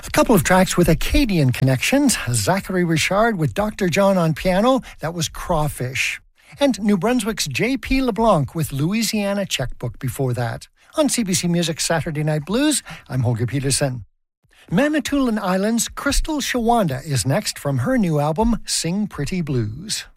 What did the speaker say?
A couple of tracks with Acadian connections. Zachary Richard with Dr. John on piano. That was Crawfish. And New Brunswick's J.P. LeBlanc with Louisiana Checkbook before that. On CBC Music Saturday Night Blues, I'm Holger Peterson. Manitoulin Island's Crystal Shawanda is next from her new album, Sing Pretty Blues.